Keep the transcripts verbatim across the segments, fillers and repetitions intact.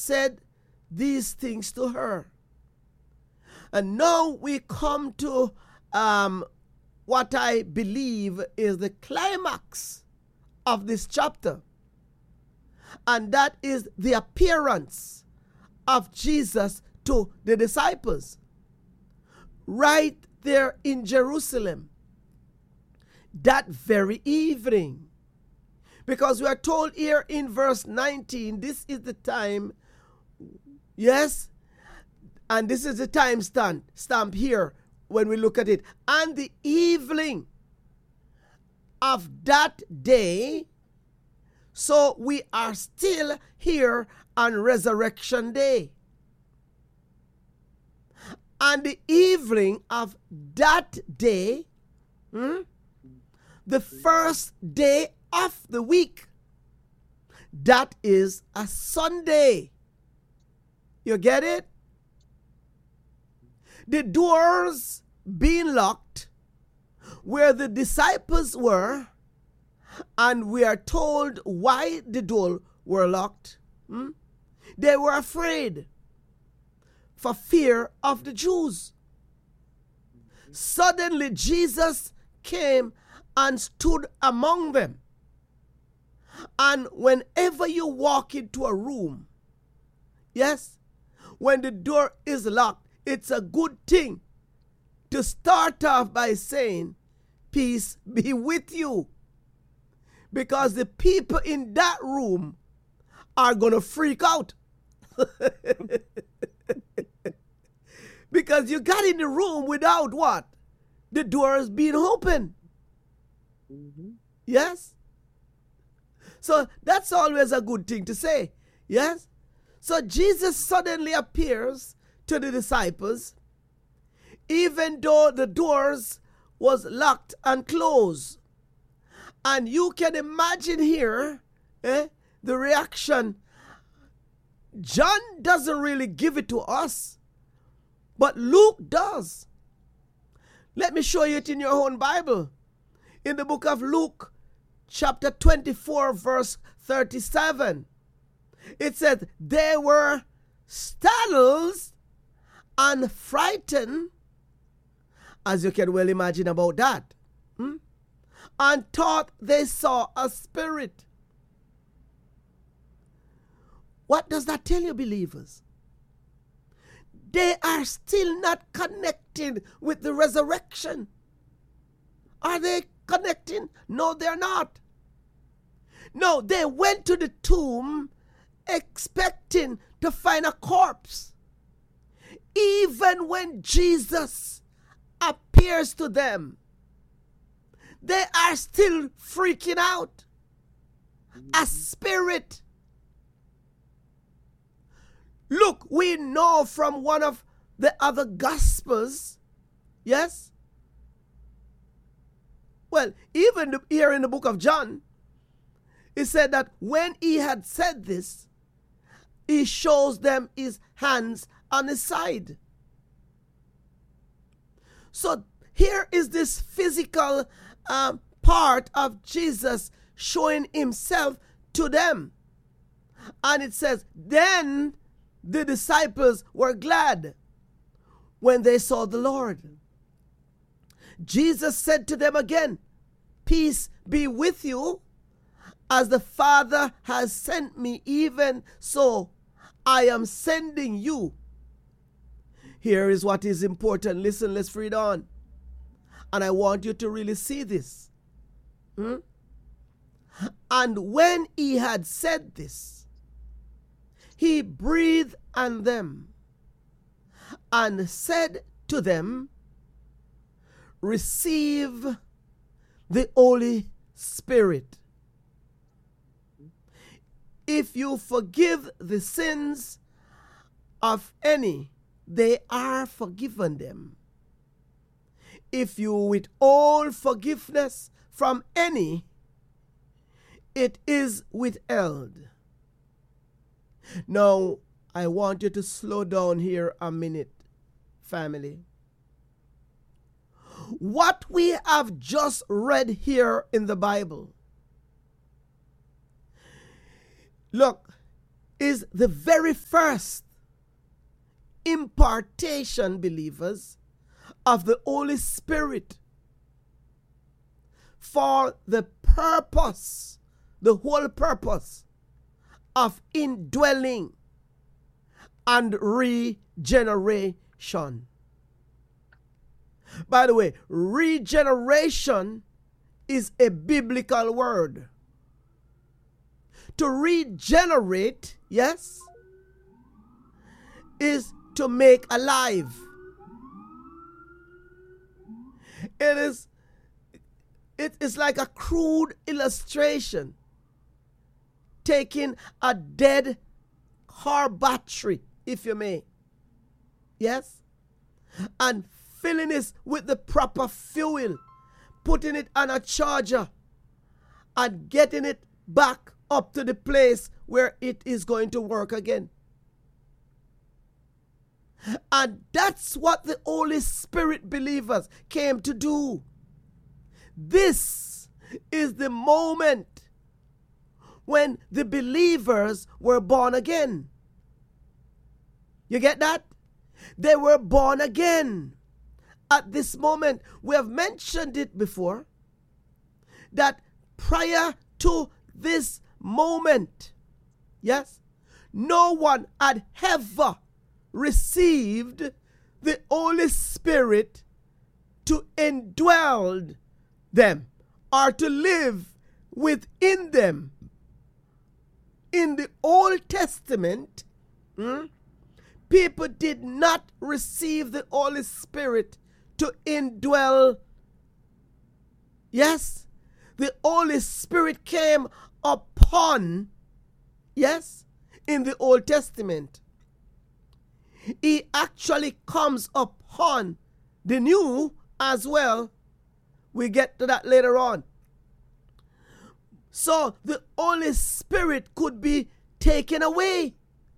said these things to her. And now we come to um, what I believe is the climax of this chapter. And that is the appearance of Jesus to the disciples right there in Jerusalem that very evening. Because we are told here in verse nineteen, this is the time, yes, and this is the time stamp, stamp here when we look at it. And the evening of that day, so we are still here on Resurrection Day. And the evening of that day, hmm, the first day of the week, that is a Sunday. You get it? The doors being locked where the disciples were, and we are told why the doors were locked. Hmm? They were afraid for fear of the Jews. Suddenly Jesus came and stood among them. And whenever you walk into a room, yes, when the door is locked, it's a good thing to start off by saying, peace be with you. Because the people in that room are going to freak out. Because you got in the room without what? The doors being open. Mm-hmm. Yes? So that's always a good thing to say. Yes? So Jesus suddenly appears to the disciples, even though the doors was locked and closed. And you can imagine here eh, the reaction. John doesn't really give it to us, but Luke does. Let me show you it in your own Bible. In the book of Luke, chapter twenty-four, verse thirty-seven. It says, they were startled and frightened, as you can well imagine about that, hmm? and thought they saw a spirit. What does that tell you, believers? They are still not connecting with the resurrection. Are they connecting? No, they're not. No, they went to the tomb expecting to find a corpse. Even when Jesus appears to them, they are still freaking out. A spirit. Look, we know from one of the other Gospels, yes? Well, even here in the book of John, it said that when he had said this, he shows them his hands on his side. So here is this physical um, part of Jesus showing himself to them. And it says, then the disciples were glad when they saw the Lord. Jesus said to them again, peace be with you. As the Father has sent me, even so I am sending you. Here is what is important. Listen, let's read on. And I want you to really see this. Hmm? And when he had said this, he breathed on them and said to them, receive the Holy Spirit. If you forgive the sins of any, they are forgiven them. If you withhold forgiveness from any, it is withheld. Now, I want you to slow down here a minute, family. What we have just read here in the Bible. Look, is the very first impartation, believers, of the Holy Spirit for the purpose, the whole purpose of indwelling and regeneration. By the way, regeneration is a biblical word. To regenerate, yes, is to make alive. It is it is like a crude illustration, taking a dead car battery, if you may, yes, and filling it with the proper fuel, putting it on a charger, and getting it back up to the place where it is going to work again. And that's what the Holy Spirit, believers, came to do. This is the moment when the believers were born again. You get that? They were born again. At this moment, we have mentioned it before, that prior to this moment, yes, no one had ever received the Holy Spirit to indwell them or to live within them. In the Old Testament, hmm, people did not receive the Holy Spirit to indwell. Yes, the Holy Spirit came upon, yes, in the Old Testament. He actually comes upon the new as well. We get to that later on. So the Holy Spirit could be taken away.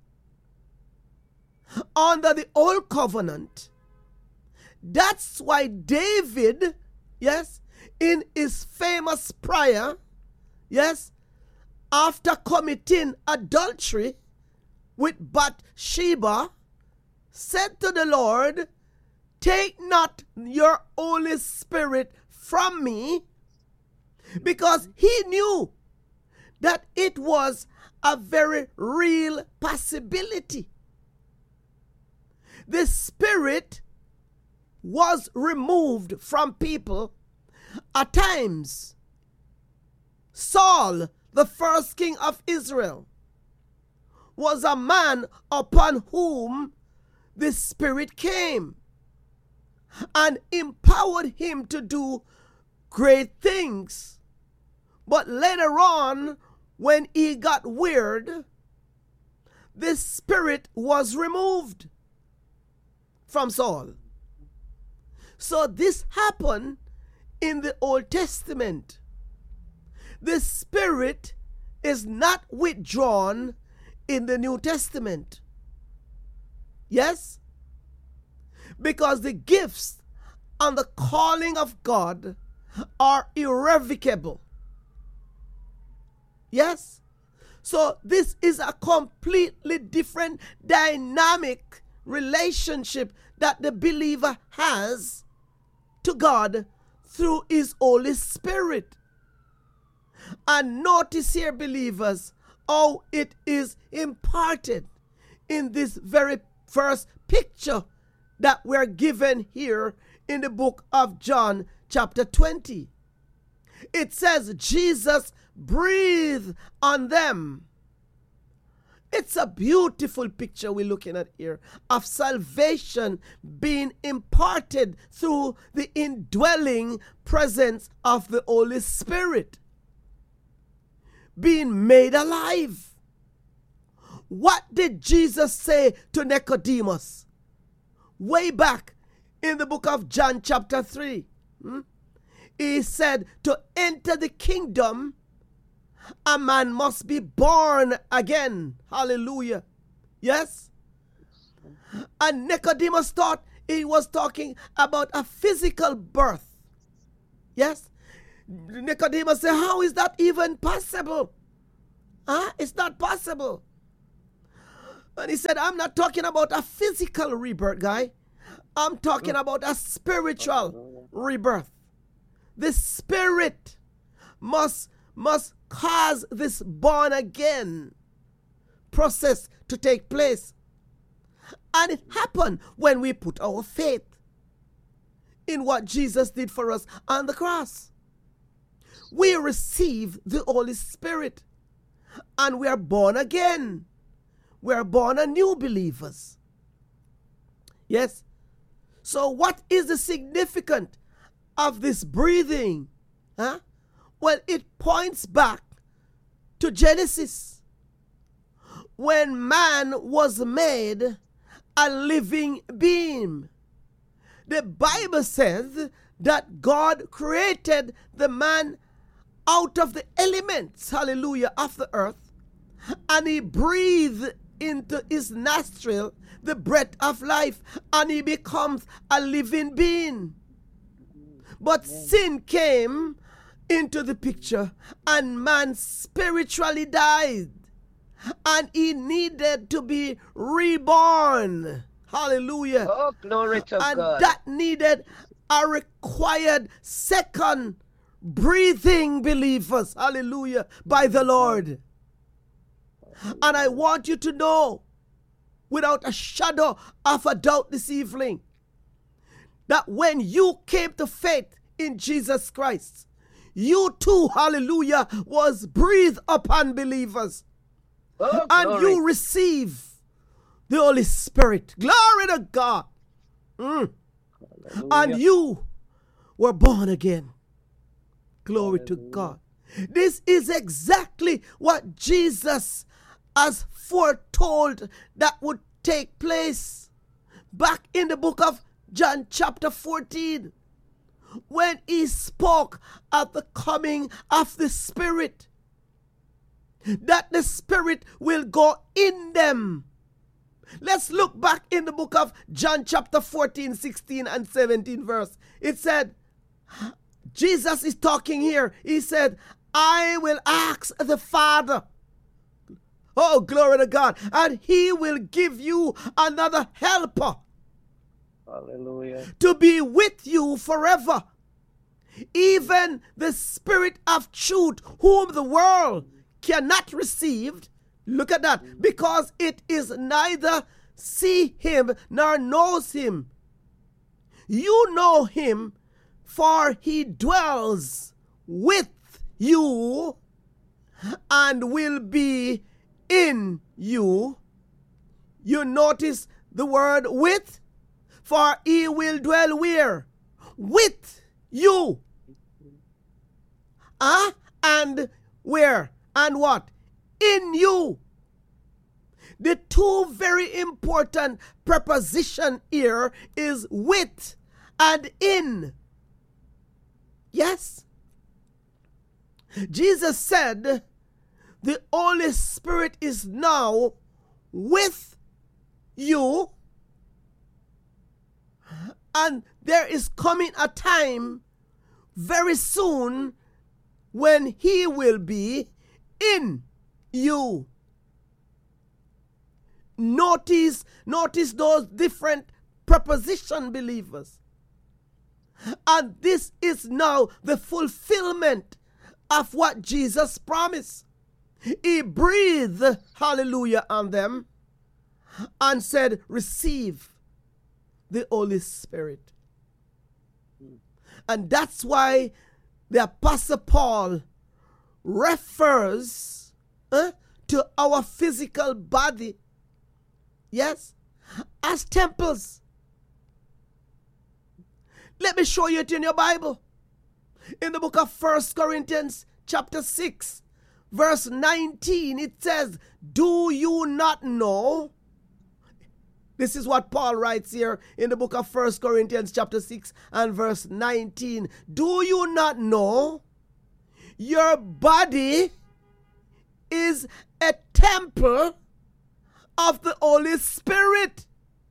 Under the Old Covenant, that's why David, yes, in his famous prayer, yes, after committing adultery with Bathsheba, said to the Lord, "Take not your Holy Spirit from me," because he knew that it was a very real possibility. The Spirit was removed from people at times. Saul, the first king of Israel, was a man upon whom the Spirit came and empowered him to do great things. But later on, when he got weird, the Spirit was removed from Saul. So this happened in the Old Testament. The Spirit is not withdrawn in the New Testament. Yes? Because the gifts and the calling of God are irrevocable. Yes? So this is a completely different dynamic relationship that the believer has to God through his Holy Spirit. And notice here, believers, how it is imparted in this very first picture that we're given here in the book of John chapter twenty. It says Jesus breathed on them. It's a beautiful picture we're looking at here of salvation being imparted through the indwelling presence of the Holy Spirit. Being made alive. What did Jesus say to Nicodemus? Way back in the book of John chapter three. Hmm? He said, to enter the kingdom, a man must be born again. Hallelujah. Yes? And Nicodemus thought he was talking about a physical birth. Yes? Nicodemus said, how is that even possible? Huh? It's not possible. And he said, I'm not talking about a physical rebirth, guy. I'm talking about a spiritual rebirth. The spirit must, must cause this born again process to take place. And it happened when we put our faith in what Jesus did for us on the cross. We receive the Holy Spirit and we are born again. We are born anew believers. Yes. So what is the significance of this breathing? Huh? Well, it points back to Genesis, when man was made a living being. The Bible says that God created the man out of the elements, hallelujah, of the earth, and he breathed into his nostril the breath of life, and he becomes a living being. But sin came into the picture, and man spiritually died, and he needed to be reborn. Hallelujah. Oh, glory to and God. that needed a required second breathing, believers, hallelujah, by the Lord. And I want you to know, without a shadow of a doubt this evening, that when you came to faith in Jesus Christ, you too, hallelujah, was breathed upon, believers. Oh, And glory. you receive the Holy Spirit. Glory to God. Mm. And you were born again. Glory to God. This is exactly what Jesus has foretold that would take place back in the book of John chapter fourteen, when he spoke of the coming of the Spirit, that the Spirit will go in them. Let's look back in the book of John chapter fourteen, sixteen and seventeen verse. It said, Jesus is talking here. He said, I will ask the Father. Oh, glory to God. And he will give you another helper. Hallelujah. To be with you forever. Even the Spirit of truth, whom the world cannot receive. Look at that. Because it is neither see him nor knows him. You know him, for he dwells with you and will be in you. You notice the word with? For he will dwell where? With you. Ah, uh, and where? And what? In you. The two very important preposition here is with and in. Yes. Jesus said the Holy Spirit is now with you, and there is coming a time very soon when he will be in you. Notice, notice those different preposition, believers. And this is now the fulfillment of what Jesus promised. He breathed, hallelujah, on them and said, receive the Holy Spirit. And that's why the Apostle Paul refers uh, to our physical body, yes, as temples. Let me show you it in your Bible. In the book of First Corinthians chapter six, verse nineteen, it says, do you not know? This is what Paul writes here in the book of First Corinthians chapter six and verse nineteen. Do you not know your body is a temple of the Holy Spirit?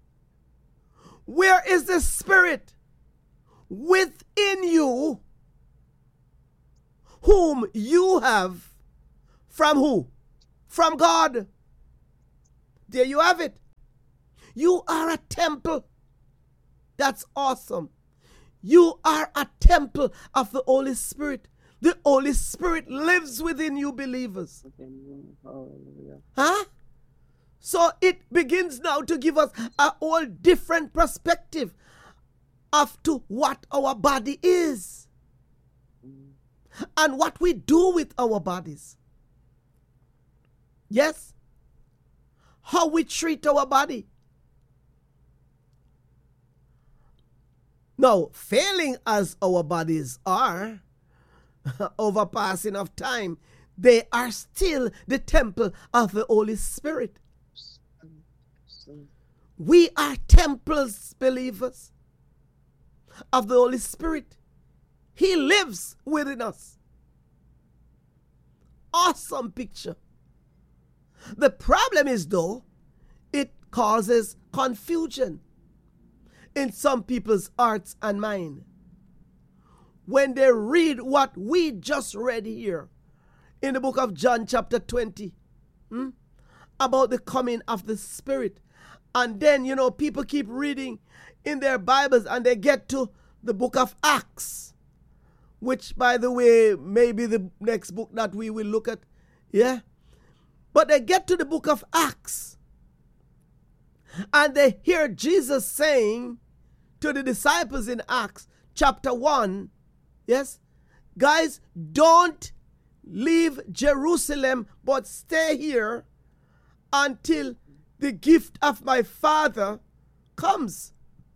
Where is the Spirit? Within you, whom you have from who? From God. There you have it. You are a temple. That's awesome. You are a temple of the Holy Spirit. The Holy Spirit lives within you, believers. Hallelujah. Huh? So it begins now to give us a whole different perspective of to what our body is and what we do with our bodies. Yes? How we treat our body. Now, failing as our bodies are, over passing of time, they are still the temple of the Holy Spirit. We are temples, believers, of the Holy Spirit. He lives within us. Awesome picture. The problem is, though, it causes confusion in some people's hearts and mind when they read what we just read here in the book of John chapter twenty, hmm, about the coming of the Spirit. And then, you know, people keep reading in their Bibles and they get to the book of Acts, which, by the way, may be the next book that we will look at. Yeah? But they get to the book of Acts and they hear Jesus saying to the disciples in Acts chapter one, yes, guys, don't leave Jerusalem, but stay here until the gift of my Father comes.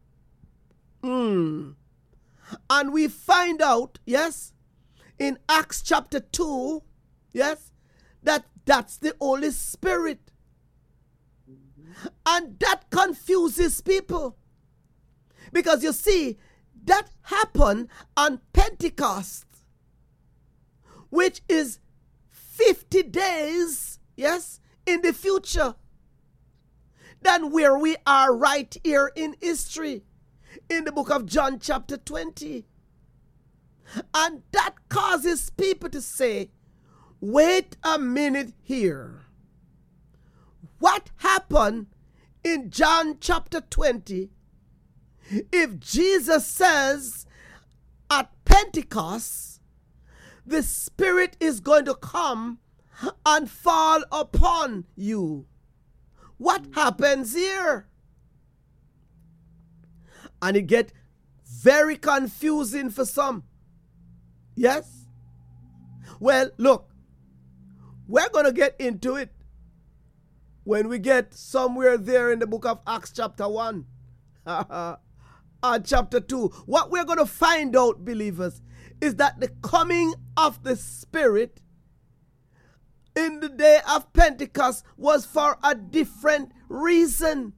Mm. And we find out, yes, in Acts chapter two, yes, that that's the Holy Spirit. And that confuses people. Because you see, that happened on Pentecost, which is fifty days, yes, in the future than where we are right here in history, in the book of John chapter twenty. And that causes people to say, wait a minute here. What happened in John chapter twenty if Jesus says at Pentecost the Spirit is going to come and fall upon you? What happens here? And it gets very confusing for some. Yes? Well, look, we're going to get into it when we get somewhere there in the book of Acts chapter one and chapter two. What we're going to find out, believers, is that the coming of the Spirit in the day of Pentecost was for a different reason.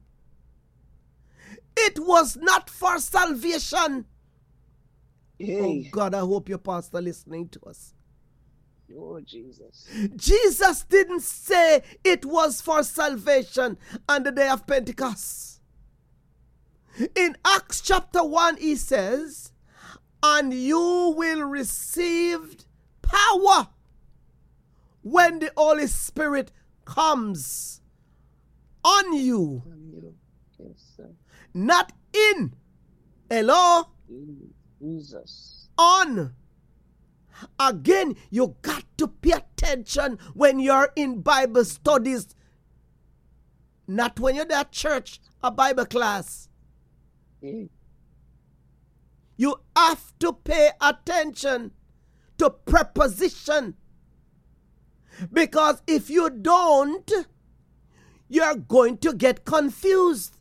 It was not for salvation. Hey. Oh God, I hope your pastor listening to us. Oh, Jesus. Jesus didn't say it was for salvation on the day of Pentecost. In Acts chapter one, he says, and you will receive power when the Holy Spirit comes on you. Yes, sir. Not in. Hello? Jesus. On. Again, you got to pay attention when you're in Bible studies. Not when you're at church or Bible class. Yeah. You have to pay attention to preposition. Because if you don't, you're going to get confused.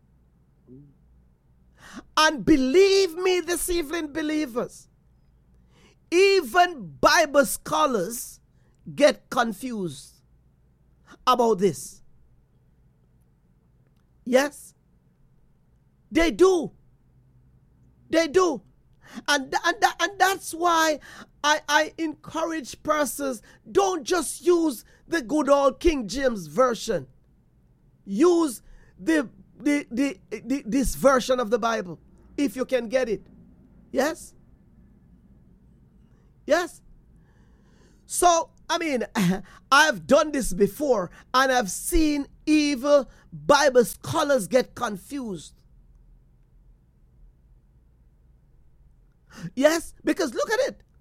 And believe me this evening, believers, even Bible scholars get confused about this. Yes, they do. They do. And, and, and that's why I, I encourage persons, don't just use the good old King James Version. Use the, the, the, the this version of the Bible, if you can get it. Yes? Yes? So, I mean, I've done this before, and I've seen evil Bible scholars get confused. Yes, because look at it.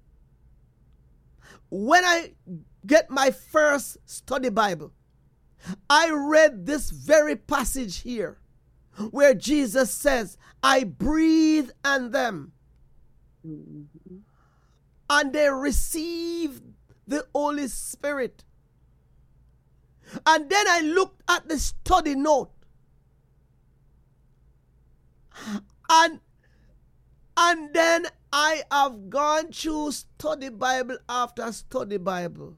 When I get my first study Bible, I read this very passage here where Jesus says, I breathe on them, mm-hmm. and they receive the Holy Spirit. And then I looked at the study note, and and then I have gone through study Bible after study Bible.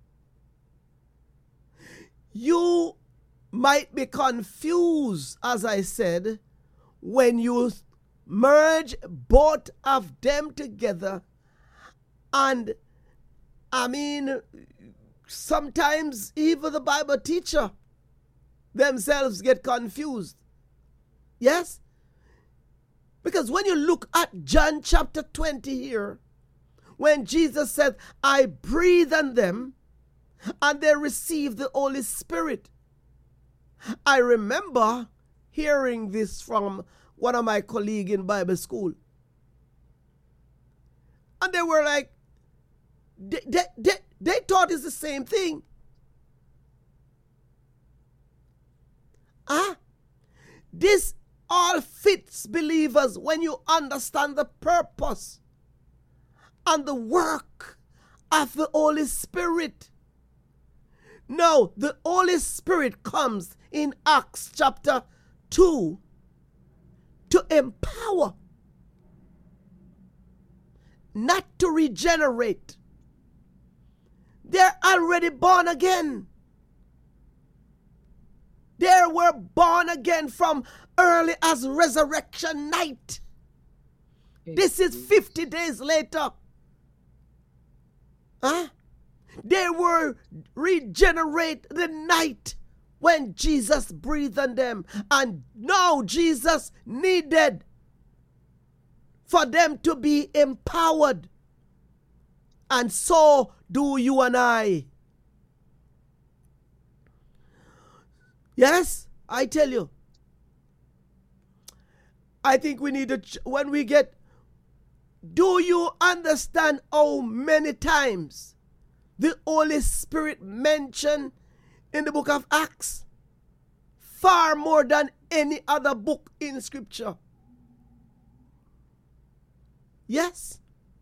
You might be confused, as I said, when you merge both of them together. And I mean, sometimes even the Bible teacher themselves get confused. Yes? Because when you look at John chapter twenty here, when Jesus said, I breathe on them, and they receive the Holy Spirit. I remember hearing this from one of my colleagues in Bible school. And they were like, they, they, they, they thought it's the same thing. Ah, this all fits, believers, when you understand the purpose and the work of the Holy Spirit. Now, the Holy Spirit comes in Acts chapter two to empower, not to regenerate. They're already born again. They were born again from early as resurrection night. This is fifty days later. Huh? They were regenerate the night when Jesus breathed on them. And now Jesus needed for them to be empowered. And so do you and I. Yes, I tell you. I think we need to, ch- when we get, do you understand how many times the Holy Spirit mentioned in the book of Acts? Far more than any other book in Scripture. Yes.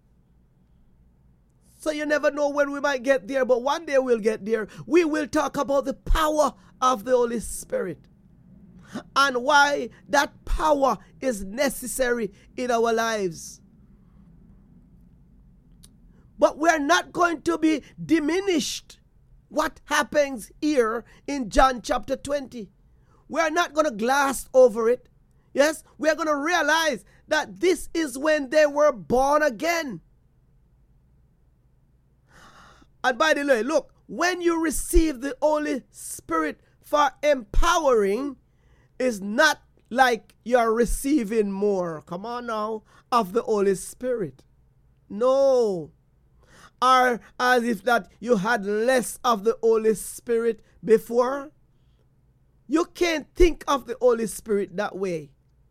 So you never know when we might get there, but one day we'll get there. We will talk about the power of the Holy Spirit and why that power is necessary in our lives. But we're not going to be diminished what happens here in John chapter twenty. We're not going to glass over it. Yes, we're going to realize that this is when they were born again. And by the way, look, when you receive the Holy Spirit for empowering, is not like you're receiving more, come on now, of the Holy Spirit. No. Or as if that you had less of the Holy Spirit before. You can't think of the Holy Spirit that way.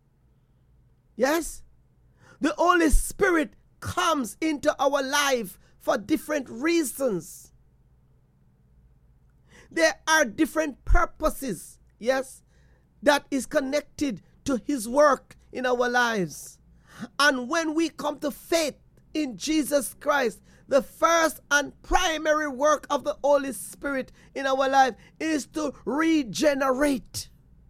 Yes? The Holy Spirit comes into our life for different reasons. There are different purposes, yes, that is connected to His work in our lives. And when we come to faith in Jesus Christ, the first and primary work of the Holy Spirit in our life is to regenerate,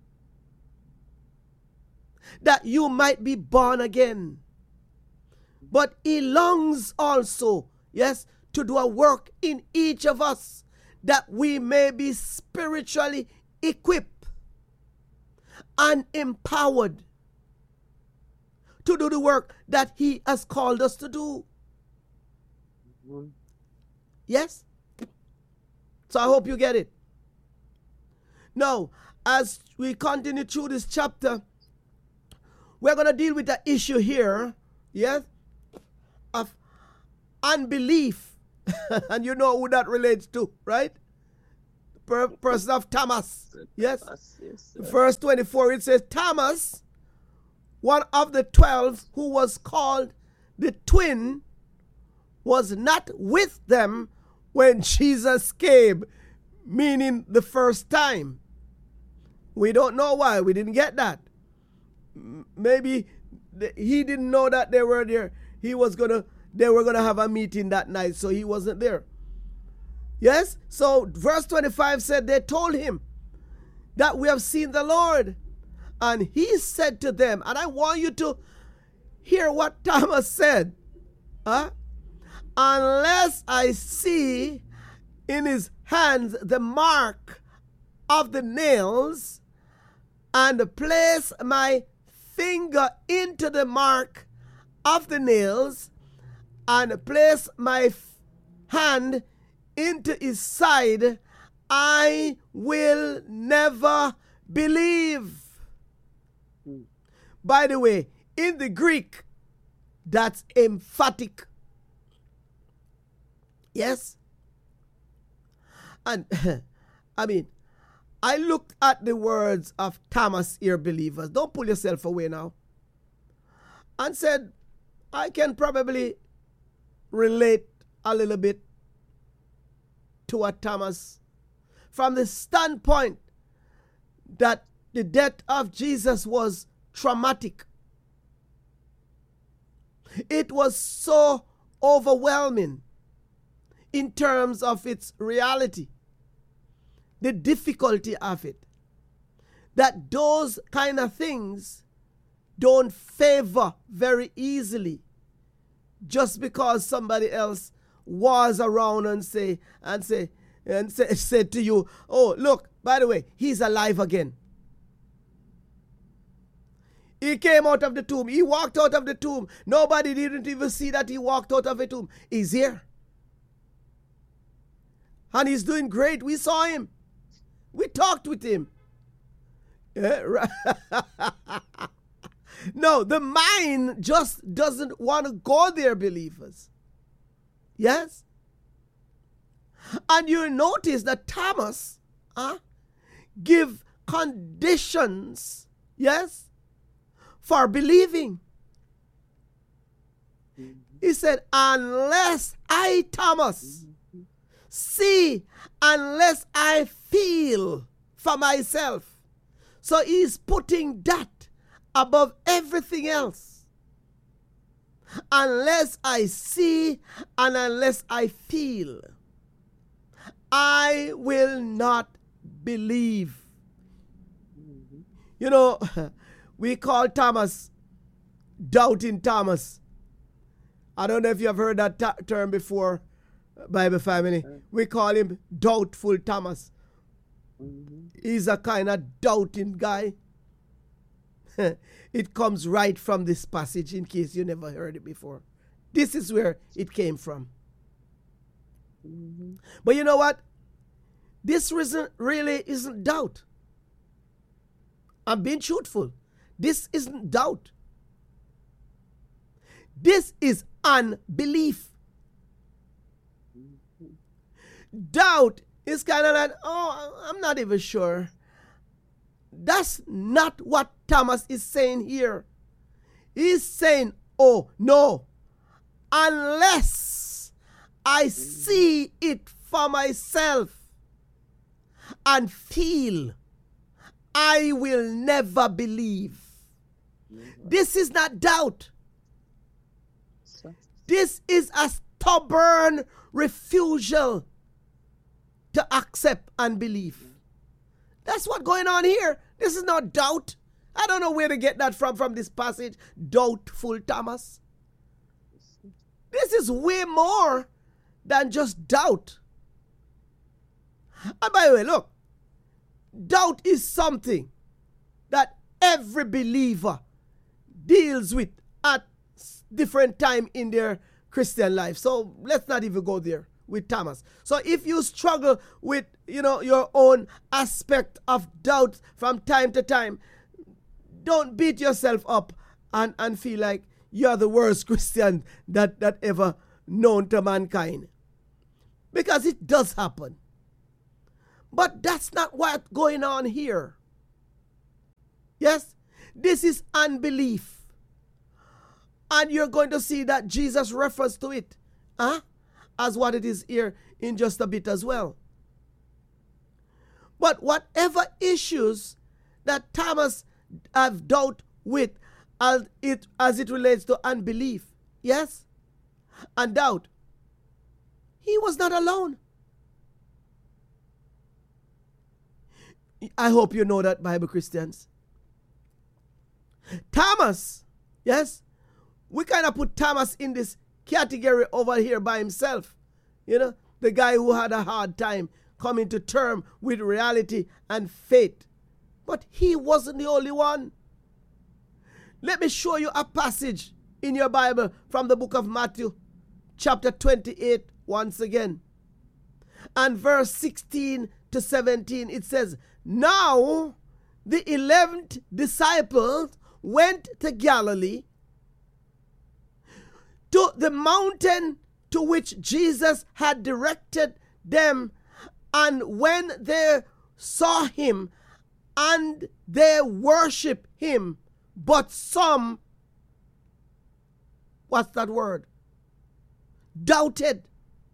that you might be born again. But He longs also, yes, to do a work in each of us, that we may be spiritually equipped and empowered to do the work that He has called us to do. Mm-hmm. Yes? So I hope you get it. Now, as we continue through this chapter, we're going to deal with the issue here, yes, of unbelief And you know who that relates to, right? Per- person of Thomas. Yes. Yes, Verse twenty-four, it says, Thomas, one of the twelve, who was called the twin, was not with them when Jesus came, meaning the first time. We don't know why. We didn't get that. Maybe he didn't know that they were there. He was gonna, they were gonna have a meeting that night, so he wasn't there. Yes? So verse twenty-five said they told him that we have seen the Lord. And he said to them, and I want you to hear what Thomas said. Huh? Unless I see in his hands the mark of the nails, and place my finger into the mark of the nails, and place my f- hand into his side, I will never believe. Mm. By the way, in the Greek, that's emphatic. Yes? And, I mean, I looked at the words of Thomas here, believers. Don't pull yourself away now. And said, I can probably relate a little bit to what Thomas, from the standpoint that the death of Jesus was traumatic. It was so overwhelming in terms of its reality, the difficulty of it, that those kind of things don't favor very easily just because somebody else was around and say and say and say, said to you, oh, look, by the way, he's alive again. He came out of the tomb. He walked out of the tomb. Nobody didn't even see that he walked out of the tomb. He's here. And he's doing great. We saw him. We talked with him. Yeah, right. No, the mind just doesn't want to go there, believers. Yes? And you notice that Thomas uh, give conditions, yes, for believing. Mm-hmm. He said, unless I, Thomas, mm-hmm. see, unless I feel for myself. So he's putting that above everything else. Unless I see and unless I feel, I will not believe. Mm-hmm. You know, we call Thomas doubting Thomas. I don't know if you have heard that ta- term before, Bible family. We call him doubtful Thomas. Mm-hmm. He's a kind of doubting guy. It comes right from this passage, in case you never heard it before. This is where it came from. Mm-hmm. But you know what? This reason really isn't doubt. I'm being truthful. This isn't doubt. This is unbelief. Mm-hmm. Doubt is kind of like, oh, I'm not even sure. That's not what Thomas is saying here. He's saying, oh, no, unless I see it for myself and feel, I will never believe. This is not doubt. This is a stubborn refusal to accept and believe. That's what's going on here. This is not doubt. I don't know where to get that from, from this passage. Doubtful Thomas. This is way more than just doubt. And by the way, look, doubt is something that every believer deals with at different time in their Christian life. So let's not even go there with Thomas. So if you struggle with, you know, your own aspect of doubt from time to time, don't beat yourself up and, and feel like you're the worst Christian that, that ever known to mankind. because it does happen. But that's not what's going on here. Yes, this is unbelief. And you're going to see that Jesus refers to it huh, as what it is here in just a bit as well. But whatever issues that Thomas have doubt with as it, as it relates to unbelief, yes, and doubt, he was not alone. I hope you know that, Bible Christians. Thomas, yes, we kind of put Thomas in this category over here by himself. You know, the guy who had a hard time coming to terms with reality and faith. But he wasn't the only one. Let me show you a passage in your Bible from the book of Matthew, chapter twenty-eight, once again. And verse sixteen to seventeen, it says, "Now the eleventh disciples went to Galilee, to the mountain to which Jesus had directed them. And when they saw him, and they worshiped him, but some," what's that word? Doubted.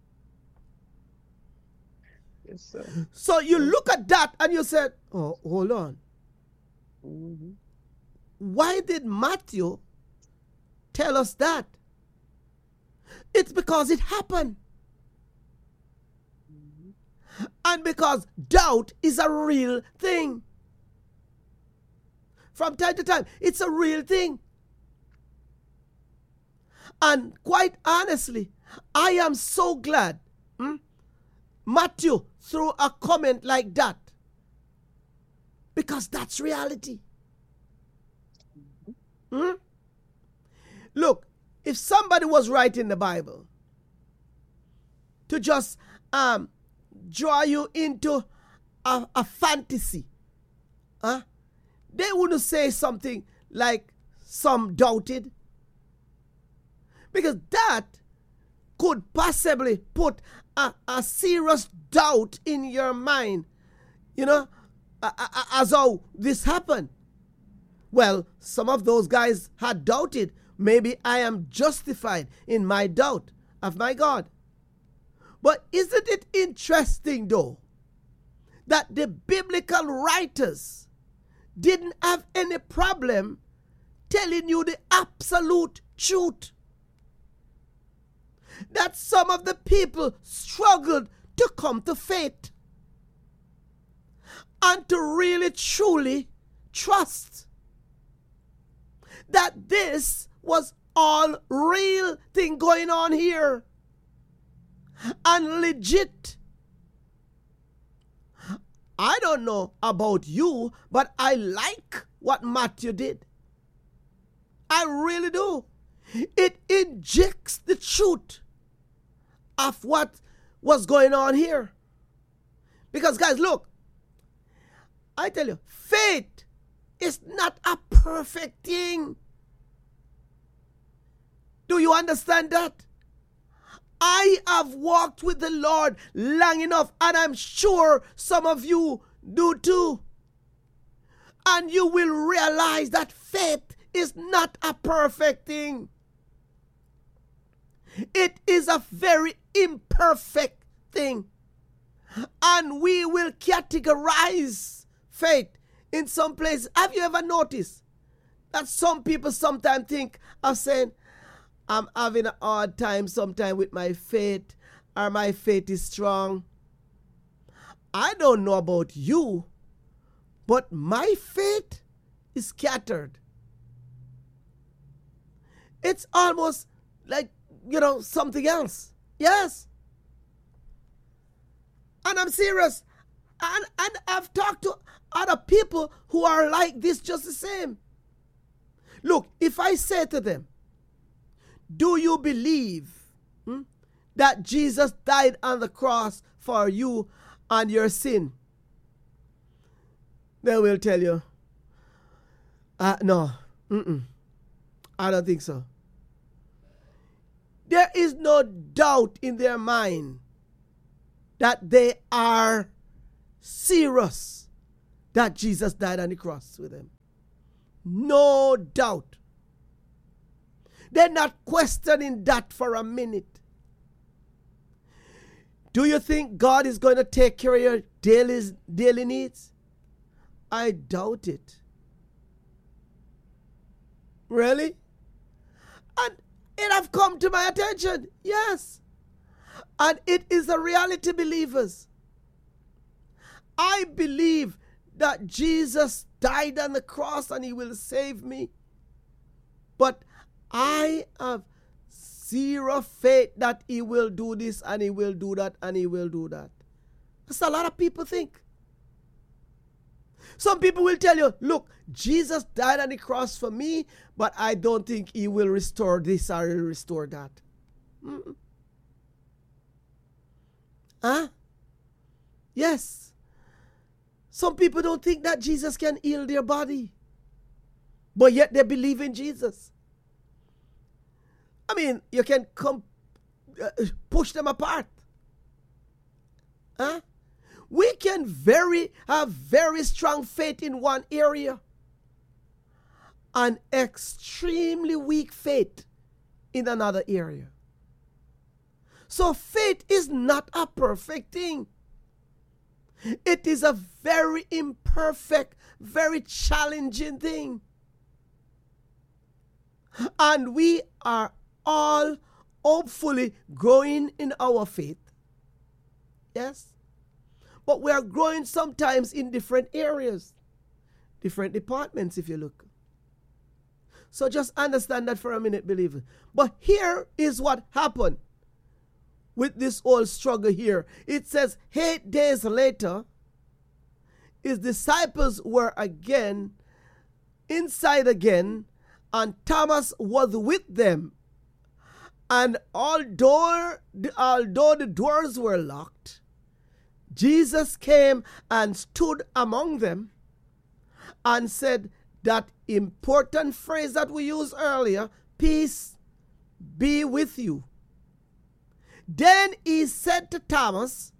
Yes, sir. So you look at that and you said, oh, hold on. Mm-hmm. Why did Matthew tell us that? It's because it happened. Mm-hmm. And because doubt is a real thing. From time to time, it's a real thing. And quite honestly, I am so glad hmm, Matthew threw a comment like that. Because that's reality. Hmm? Look, if somebody was writing the Bible to just um, draw you into a, a fantasy, huh? They wouldn't say something like some doubted. Because that could possibly put a, a serious doubt in your mind, you know, as how this happened. Well, some of those guys had doubted. Maybe I am justified in my doubt of my God. But isn't it interesting, though, that the biblical writers didn't have any problem telling you the absolute truth? That some of the people struggled to come to faith and to really truly trust that this was all real thing going on here and legit. I don't know about you, but I like what Matthew did. I really do. It injects the truth of what was going on here. Because guys, look, I tell you, faith is not a perfect thing. Do you understand that? I have walked with the Lord long enough, and I'm sure some of you do too. And you will realize that faith is not a perfect thing. It is a very imperfect thing. And we will categorize faith in some places. Have you ever noticed that some people sometimes think of saying, I'm having a hard time sometimes with my faith, or my faith is strong? I don't know about you, but my faith is scattered. It's almost like, you know, something else. Yes. And I'm serious. And, and I've talked to other people who are like this just the same. Look, if I say to them, do you believe hmm, that Jesus died on the cross for you and your sin? They will tell you, uh, no, mm-mm, I don't think so. There is no doubt in their mind that they are serious that Jesus died on the cross with them. No doubt. They're not questioning that for a minute. Do you think God is going to take care of your daily, daily needs? I doubt it. Really? And it have come to my attention. Yes. And it is a reality, believers. I believe that Jesus died on the cross and he will save me. But I have zero faith that he will do this and he will do that and he will do that. That's a lot of people think. Some people will tell you, look, Jesus died on the cross for me, but I don't think he will restore this or restore that. Mm-mm. Huh? Yes. Some people don't think that Jesus can heal their body, but yet they believe in Jesus. I mean, you can come uh, push them apart. Huh? We can very have very strong faith in one area and extremely weak faith in another area. So faith is not a perfect thing. It is a very imperfect, very challenging thing. And we are all hopefully growing in our faith. Yes? But we are growing sometimes in different areas, different departments if you look. So just understand that for a minute, believer. But here is what happened with this whole struggle here. It says, eight days later, his disciples were again inside again, and Thomas was with them. And although, although the doors were locked, Jesus came and stood among them and said that important phrase that we used earlier, peace be with you. Then he said to Thomas,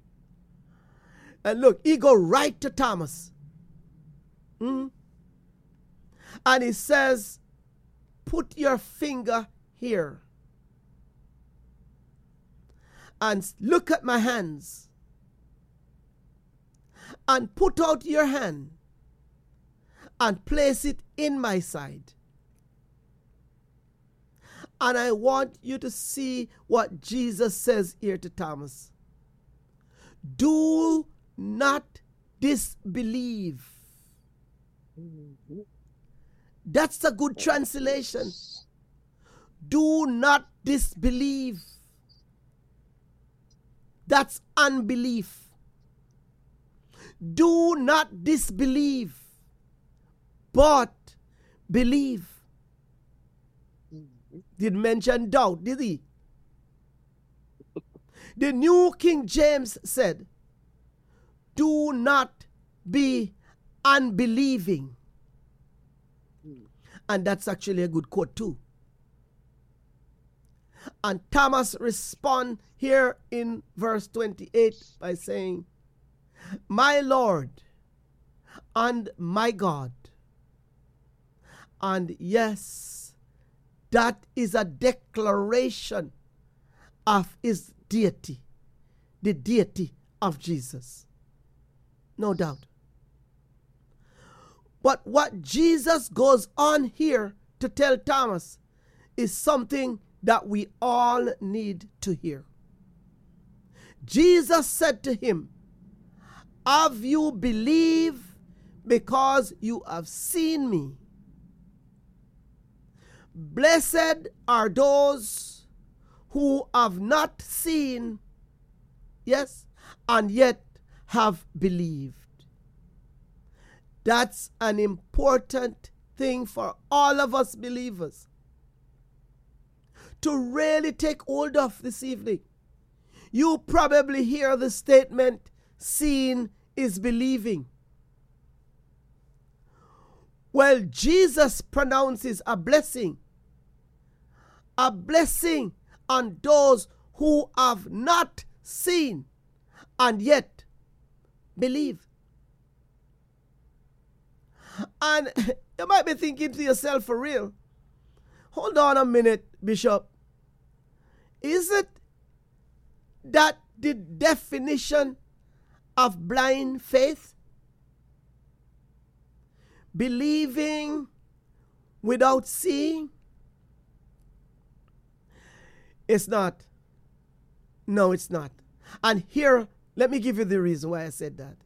and look, he go right to Thomas. Mm, and he says, put your finger here and look at my hands. And put out your hand and place it in my side. And I want you to see what Jesus says here to Thomas. Do not disbelieve. Mm-hmm. That's a good translation. Do not disbelieve. That's unbelief. Do not disbelieve, but believe. Didn't mention doubt, did he? The New King James said, do not be unbelieving. And that's actually a good quote too. And Thomas responds here in verse twenty-eight by saying, my Lord and my God. And yes, that is a declaration of his deity, the deity of Jesus. No doubt. But what Jesus goes on here to tell Thomas is something that we all need to hear. Jesus said to him, have you believed because you have seen me? Blessed are those who have not seen, yes, and yet have believed. That's an important thing for all of us believers to really take hold of this evening. You probably hear the statement, seeing is believing. Well, Jesus pronounces a blessing. A blessing on those who have not seen and yet believe. And you might be thinking to yourself, for real, hold on a minute, Bishop. Is it that the definition of blind faith? Believing without seeing? It's not. No, it's not. And here, let me give you the reason why I said that.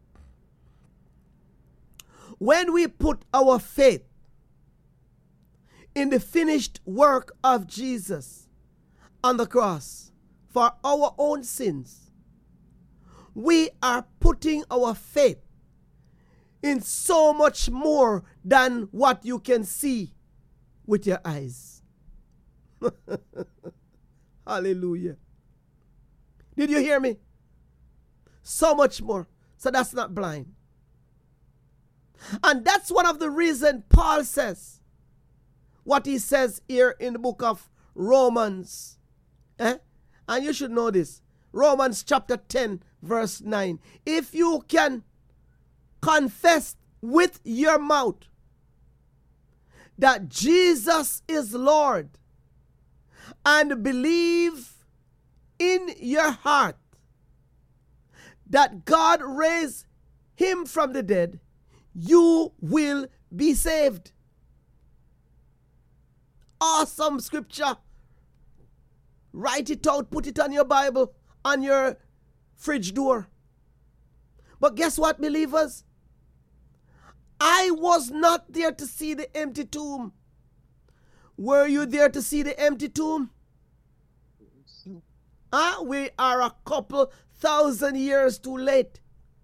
When we put our faith in the finished work of Jesus on the cross for our own sins, we are putting our faith in so much more than what you can see with your eyes. Hallelujah. Did you hear me? So much more. So that's not blind. And that's one of the reasons Paul says what he says here in the book of Romans. Eh? And you should know this. Romans chapter ten, verse nine. If you can confess with your mouth that Jesus is Lord and believe in your heart that God raised him from the dead, you will be saved. Awesome scripture. Write it out, put it on your Bible, on your fridge door. But guess what, believers? I was not there to see the empty tomb. Were you there to see the empty tomb? Huh? We are a couple thousand years too late.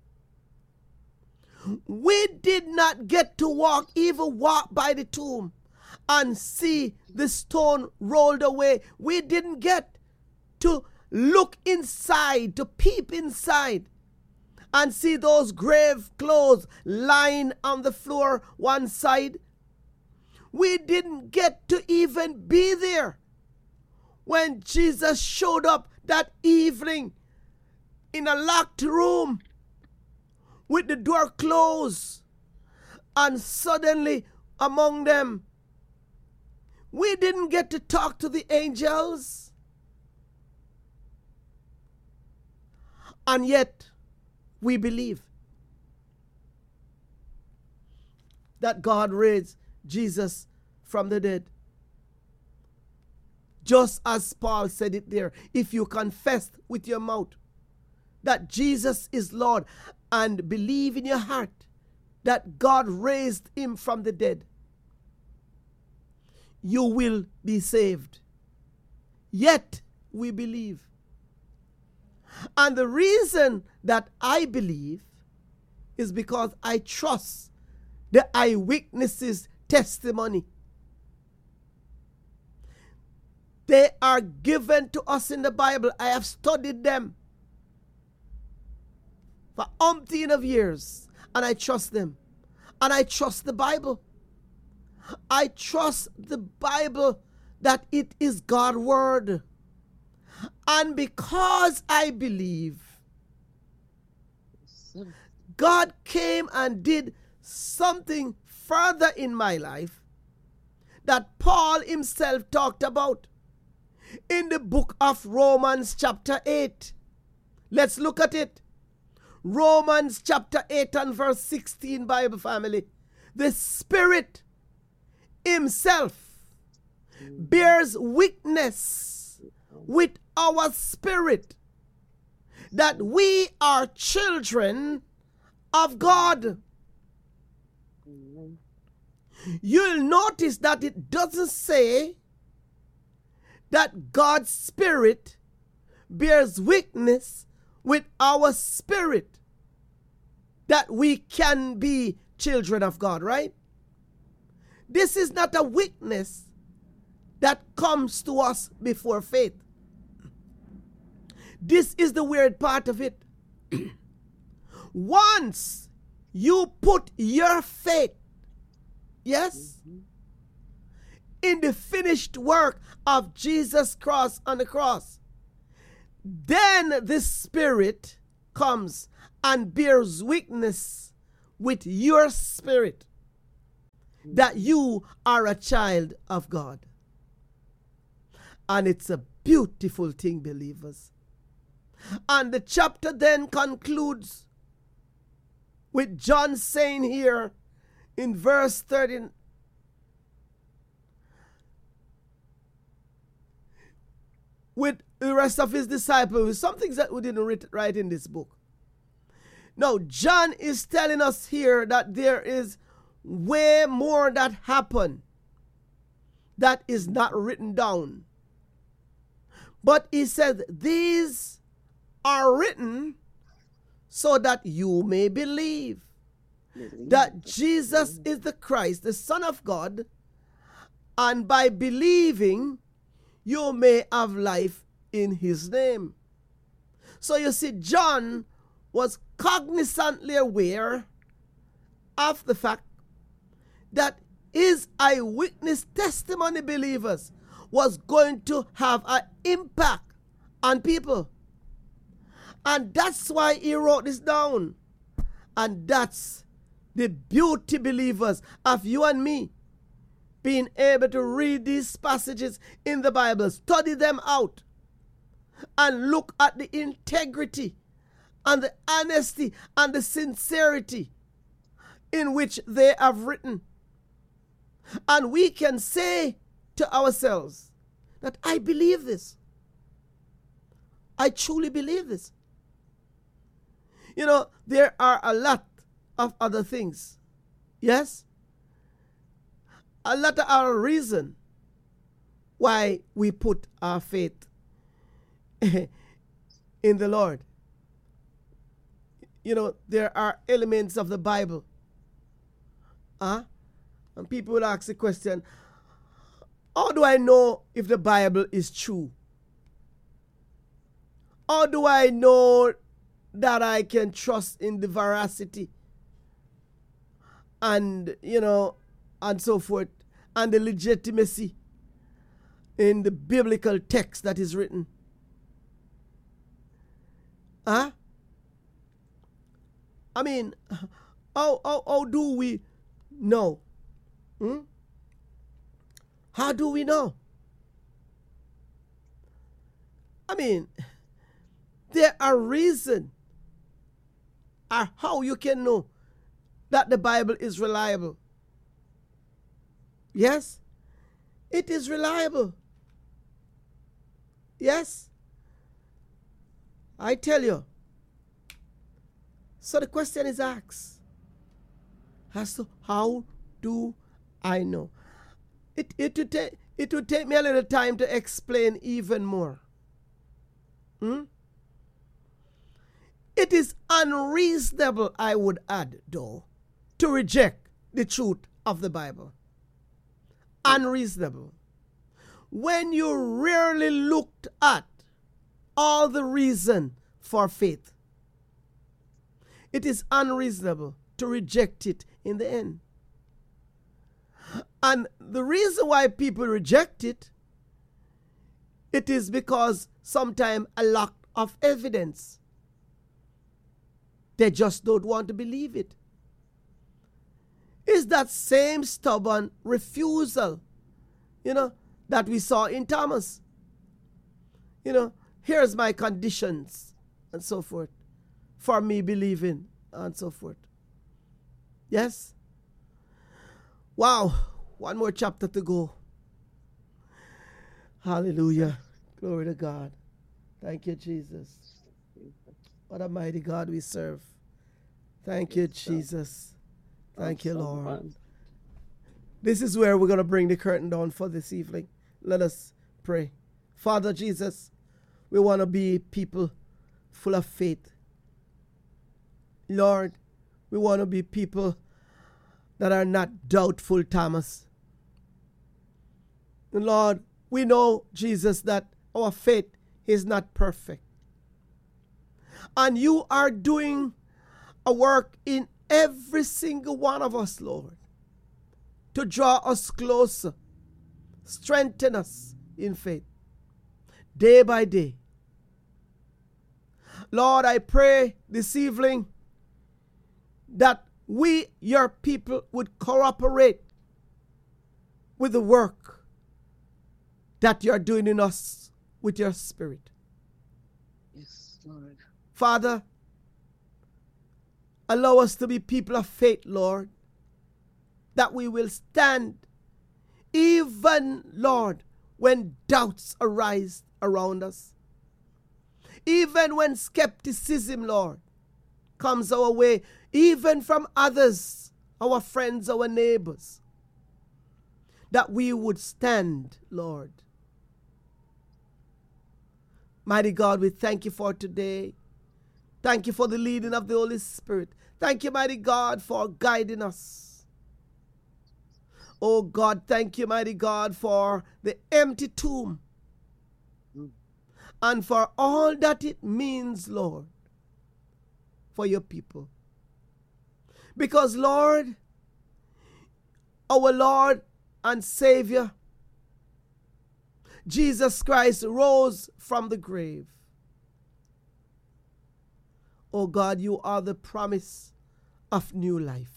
We did not get to walk, even walk by the tomb and see the stone rolled away. We didn't get to look inside, to peep inside and see those grave clothes lying on the floor one side. We didn't get to even be there when Jesus showed up that evening in a locked room with the door closed, and suddenly among them, we didn't get to talk to the angels. And yet, we believe that God raised Jesus from the dead. Just as Paul said it there, if you confess with your mouth that Jesus is Lord and believe in your heart that God raised him from the dead, you will be saved. Yet we believe. And the reason that I believe is because I trust the eyewitnesses' testimony. They are given to us in the Bible. I have studied them for umpteen of years, and I trust them. And I trust the Bible. I trust the Bible that it is God's word. And because I believe, God came and did something further in my life that Paul himself talked about in the book of Romans chapter eight. Let's look at it. Romans chapter eight and verse sixteen, Bible family. The Spirit himself bears witness with our spirit that we are children of God. You'll notice that it doesn't say that God's Spirit bears witness with our spirit that we can be children of God, right? This is not a witness that comes to us before faith. This is the weird part of it. Once you put your faith, yes, mm-hmm. in the finished work of Jesus Christ on the cross, then the Spirit comes and bears witness with your spirit that you are a child of God. And it's a beautiful thing, believers. And the chapter then concludes with John saying here in verse thirteen, with the rest of his disciples, some things that we didn't write in this book. Now, John is telling us here that there is way more that happened that is not written down. But he said, these are written so that you may believe that Jesus is the Christ, the Son of God, and by believing, you may have life in his name. So you see, John was cognizantly aware of the fact that his eyewitness testimony, believers, was going to have an impact on people. And that's why he wrote this down. And that's the beauty, believers, of you and me being able to read these passages in the Bible, study them out, and look at the integrity and the honesty and the sincerity in which they have written. And we can say to ourselves that I believe this. I truly believe this. You know, there are a lot of other things. Yes? A lot of our reason why we put our faith in the Lord. You know, there are elements of the Bible. Huh? And people will ask the question, how do I know if the Bible is true? How do I know that I can trust in the veracity and, you know, and so forth, and the legitimacy in the biblical text that is written? Huh? I mean, how, how, how do we know? Hmm? How do we know? I mean, there are reasons are how you can know that the Bible is reliable. Yes, it is reliable. Yes, I tell you. So the question is asked as to how do I know? It, it, would take, it would take me a little time to explain even more. Hmm? It is unreasonable, I would add, though, to reject the truth of the Bible. Unreasonable. When you rarely looked at all the reason for faith, it is unreasonable to reject it in the end. And the reason why people reject it, it is because sometimes a lack of evidence. They just don't want to believe it. It's that same stubborn refusal, you know, that we saw in Thomas. You know, here's my conditions, and so forth, for me believing, and so forth. Yes? Wow, one more chapter to go. Hallelujah. Glory to God. Thank you, Jesus. What a mighty God we serve. Thank you, Jesus. Thank you, Lord. This is where we're going to bring the curtain down for this evening. Let us pray. Father Jesus, we want to be people full of faith. Lord, we want to be people that are not doubtful, Thomas. And Lord, we know, Jesus, that our faith is not perfect. And you are doing a work in every single one of us, Lord, to draw us closer, strengthen us in faith, day by day. Lord, I pray this evening that we, your people, would cooperate with the work that you're doing in us with your Spirit. Yes, Lord. Father, allow us to be people of faith, Lord, that we will stand even, Lord, when doubts arise around us. Even when skepticism, Lord, comes our way, even from others, our friends, our neighbors, that we would stand, Lord. Mighty God, we thank you for today. Thank you for the leading of the Holy Spirit. Thank you, mighty God, for guiding us. Oh God, thank you, mighty God, for the empty tomb and for all that it means, Lord, for your people. Because, Lord, our Lord and Savior, Jesus Christ, rose from the grave. Oh God, you are the promise of new life.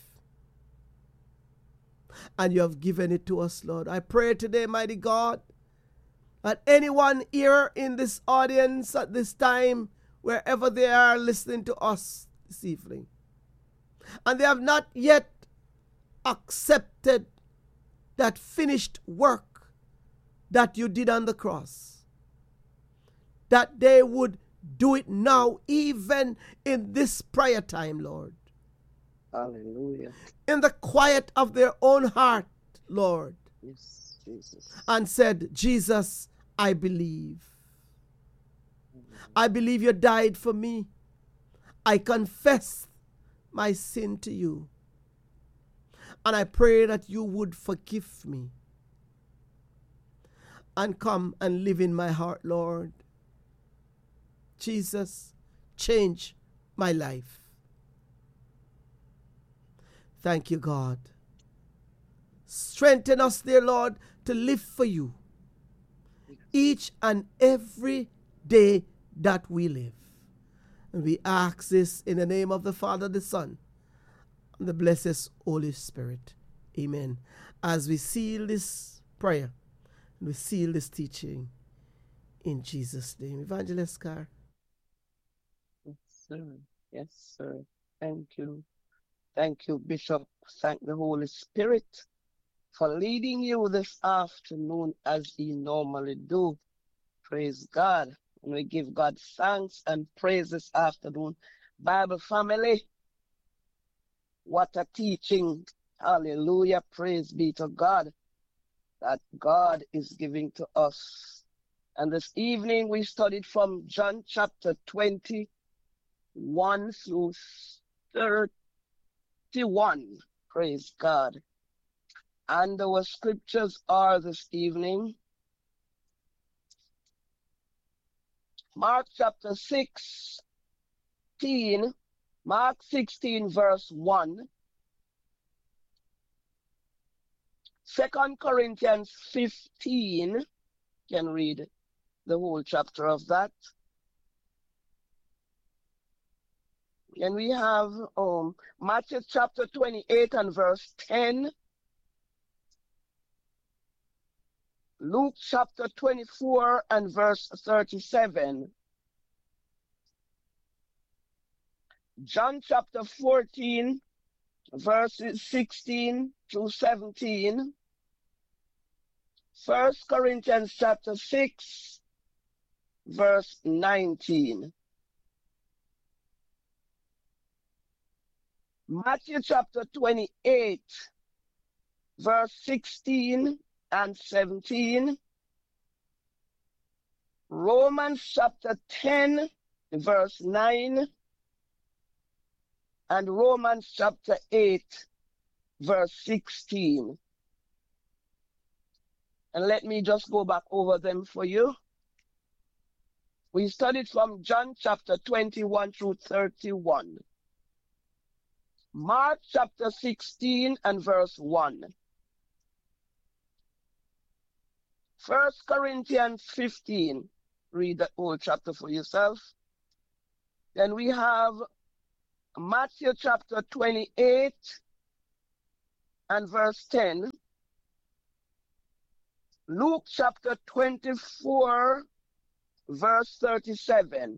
And you have given it to us, Lord. I pray today, mighty God, that anyone here in this audience at this time, wherever they are listening to us this evening, and they have not yet accepted that finished work that you did on the cross, that they would do it now, even in this prayer time, Lord. Hallelujah. In the quiet of their own heart, Lord. Yes, Jesus. And said, Jesus, I believe. I believe you died for me. I confess my sin to you. And I pray that you would forgive me and come and live in my heart, Lord. Jesus, change my life. Thank you, God. Strengthen us, dear Lord, to live for you each and every day that we live. And we ask this in the name of the Father, the Son, and the blessed Holy Spirit. Amen. As we seal this prayer, and we seal this teaching in Jesus' name. Evangelist Carr. Yes, sir. Yes, sir. Thank you. Thank you, Bishop. Thank the Holy Spirit for leading you this afternoon as he normally do. Praise God. And we give God thanks and praise this afternoon. Bible family, what a teaching. Hallelujah. Praise be to God that God is giving to us. And this evening we studied from John chapter twenty-one through thirty-one. Praise God. And our scriptures are this evening Mark chapter sixteen, Mark sixteen verse one, Second Corinthians fifteen, you can read the whole chapter of that. And we have um, Matthew chapter twenty-eight and verse ten, Luke chapter twenty-four and verse thirty-seven, John chapter fourteen, verses sixteen through seventeen, First Corinthians chapter six, verse nineteen, Matthew chapter twenty-eight, verse sixteen and seventeen, Romans chapter ten, verse nine, and Romans chapter eight, verse sixteen. And let me just go back over them for you. We studied from John chapter twenty-one through thirty-one. Mark chapter sixteen and verse one. First Corinthians fifteen. Read that whole chapter for yourself. Then we have Matthew chapter twenty-eight and verse ten. Luke chapter twenty-four, verse thirty-seven.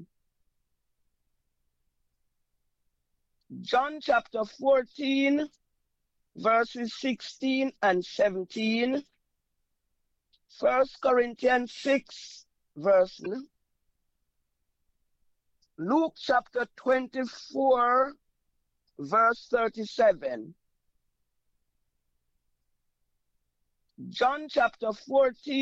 John chapter fourteen, verses sixteen and seventeen. First Corinthians six, verse. Luke chapter twenty-four, verse thirty-seven. John chapter fourteen.